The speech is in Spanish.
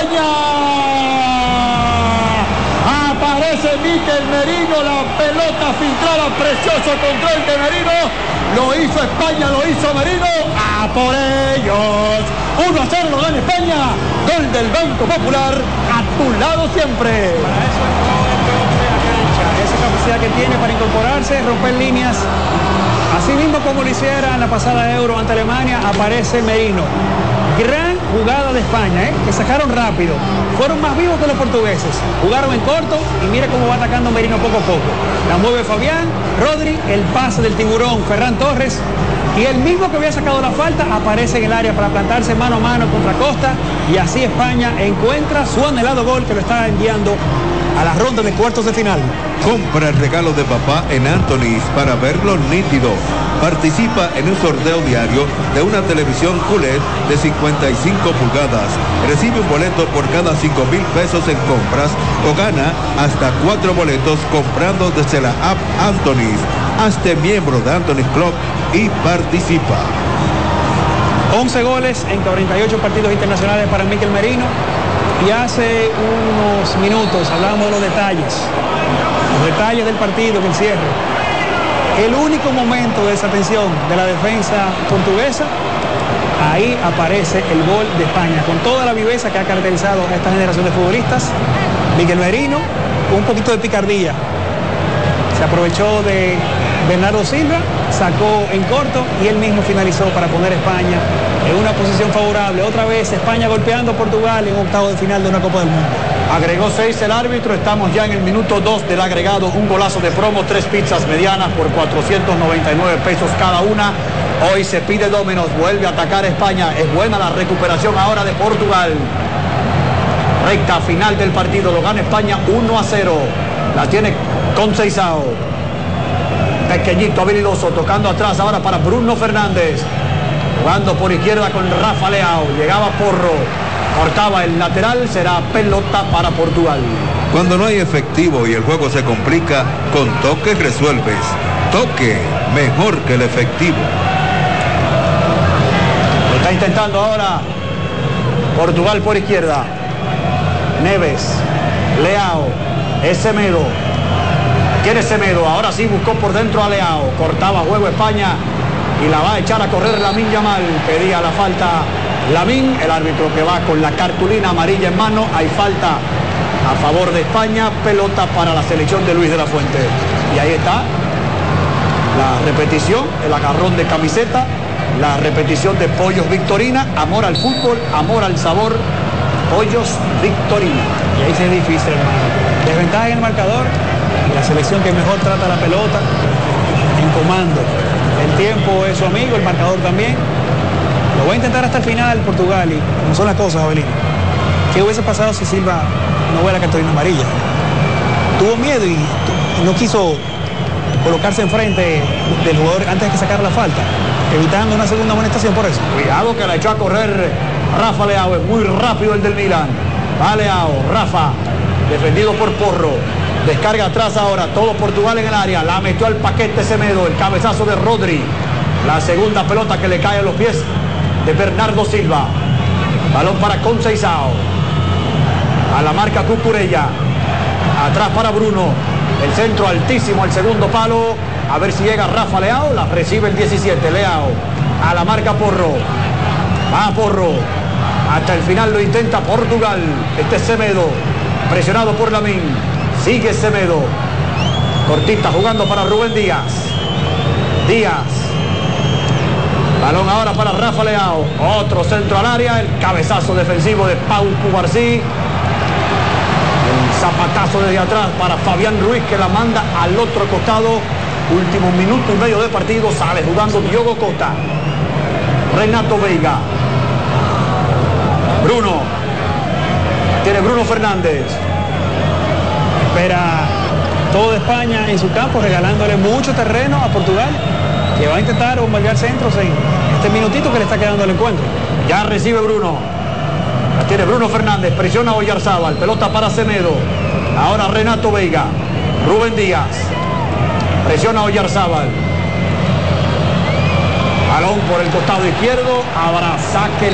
España. Aparece Mikel Merino, la pelota filtrada, precioso control de Merino. Lo hizo España, lo hizo Merino. ¡A por ellos! 1-0 lo gana España. Gol del Banco Popular. A tu lado siempre. Para eso esa capacidad que tiene para incorporarse, romper líneas. Así mismo como lo hiciera en la pasada Euro ante Alemania, aparece Merino. Gran jugada de España, que sacaron rápido. Fueron más vivos que los portugueses. Jugaron en corto y mira cómo va atacando Merino poco a poco. La mueve Fabián, Rodri, el pase del tiburón, Ferran Torres. Y el mismo que había sacado la falta aparece en el área para plantarse mano a mano contra Costa. Y así España encuentra su anhelado gol que lo está enviando a la ronda de cuartos de final. Compra el regalo de papá en Anthony's para verlo nítido. Participa en un sorteo diario de una televisión QLED de 55 pulgadas. Recibe un boleto por cada 5,000 pesos en compras o gana hasta 4 boletos comprando desde la app Anthony's. Hazte miembro de Anthony's Club y participa. 11 goles en 48 partidos internacionales para Mikel Merino. Y hace unos minutos hablábamos de los detalles del partido que encierra. El único momento de desatención de la defensa portuguesa, ahí aparece el gol de España, con toda la viveza que ha caracterizado a esta generación de futbolistas. Mikel Merino, con un poquito de picardía, se aprovechó de Bernardo Silva, sacó en corto y él mismo finalizó para poner a España en una posición favorable. Otra vez España golpeando a Portugal en octavo de final de una Copa del Mundo. Agregó 6 el árbitro, estamos ya en el minuto 2 del agregado. Un golazo de promo, 3 pizzas medianas por 499 pesos cada una. Hoy se pide Domino's, vuelve a atacar España. Es buena la recuperación ahora de Portugal. Recta final del partido, lo gana España 1-0. La tiene Conceição. Pequeñito, habilidoso, tocando atrás ahora para Bruno Fernández. Jugando por izquierda con Rafa Leao. Llegaba Porro. Cortaba el lateral, será pelota para Portugal. Cuando no hay efectivo y el juego se complica, con Toque resuelves. Toque, mejor que el efectivo. Lo está intentando ahora Portugal por izquierda. Neves, Leao, es Semedo. ¿Quién es Semedo? Ahora sí buscó por dentro a Leao. Cortaba juego España y la va a echar a correr Lamine Yamal. Pedía la falta Lamine, el árbitro que va con la cartulina amarilla en mano. Hay falta a favor de España, pelota para la selección de Luis de la Fuente. Y ahí está la repetición, el agarrón de camiseta, la repetición de Pollos Victorina. Amor al fútbol, amor al sabor, Pollos Victorina. Y ahí sí es difícil, hermano. Desventaja en el marcador y la selección que mejor trata la pelota en comando. El tiempo es su amigo, el marcador también. Lo voy a intentar hasta el final Portugal y como son las cosas, Abelino. ¿Qué hubiese pasado si Silva no ve la cartulina amarilla? Tuvo miedo y no quiso colocarse enfrente del jugador antes de que sacara la falta, evitando una segunda amonestación por eso. Cuidado que la echó a correr Rafa Leao, es muy rápido el del Milan. Va Leao, Rafa, defendido por Porro. Descarga atrás ahora, todo Portugal en el área. La metió al paquete Semedo, el cabezazo de Rodri. La segunda pelota que le cae a los pies de Bernardo Silva. Balón para Conceição. A la marca Cucurella. Atrás para Bruno. El centro altísimo al segundo palo. A ver si llega Rafa Leao. La recibe el 17. Leao. A la marca Porro. Va Porro. Hasta el final lo intenta Portugal. Este es Semedo. Presionado por Lamine. Sigue Semedo. Cortita jugando para Rubén Díaz. Díaz. Balón ahora para Rafa Leao. Otro centro al área. El cabezazo defensivo de Pau Cubarsí. El zapatazo desde atrás para Fabián Ruiz, que la manda al otro costado. Último minuto y medio de partido. Sale jugando Diogo Costa. Renato Veiga. Bruno. Tiene Bruno Fernández. Espera toda España en su campo, regalándole mucho terreno a Portugal, que va a intentar bombardear centros en este minutito que le está quedando al encuentro. Ya recibe Bruno. La tiene Bruno Fernández, presiona a Oyarzábal, pelota para Semedo. Ahora Renato Veiga. Rubén Díaz. Presiona a Oyarzábal. Balón por el costado izquierdo. Habrá saque